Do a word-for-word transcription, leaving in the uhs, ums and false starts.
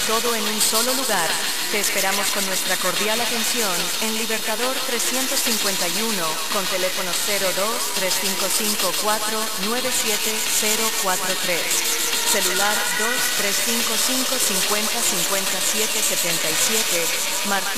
todo en un solo lugar. Te esperamos con nuestra cordial atención en Libertador trescientos cincuenta y uno con teléfono cero dos tres cinco cinco cuatro nueve siete cero cuatro tres. Celular dos tres cinco cinco cincuenta cincuenta siete setenta y siete. Martín